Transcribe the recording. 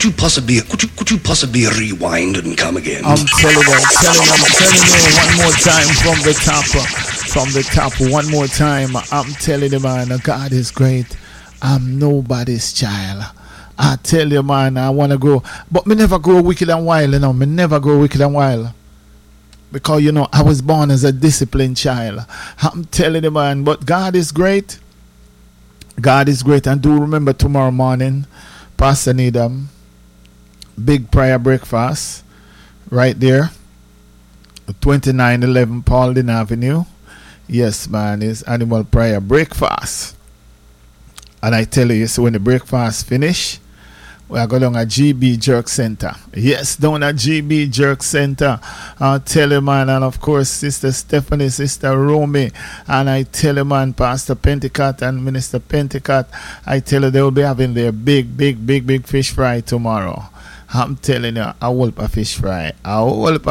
could you possibly rewind and come again? I'm telling you one more time from the top, one more time. I'm telling you, man, God is great. I'm nobody's child. I tell you, man, I want to grow, but me never grow wicked and wild, you know. Me never grow wicked and wild. Because, you know, I was born as a disciplined child. I'm telling you, man, but God is great. God is great. And do remember tomorrow morning, Pastor Needham, big prayer breakfast right there, 2911 Paulding Avenue. Yes, man, it's animal prayer breakfast. And I tell you, so when the breakfast finish, we are going at GB Jerk Center. Yes, down at GB Jerk Center. I tell you, man, and of course, Sister Stephanie, Sister Romy, and I tell you, man, Pastor Pentecost and Minister Pentecost, I tell you, they will be having their big fish fry tomorrow. I'm telling you, a whole fish fry. A whole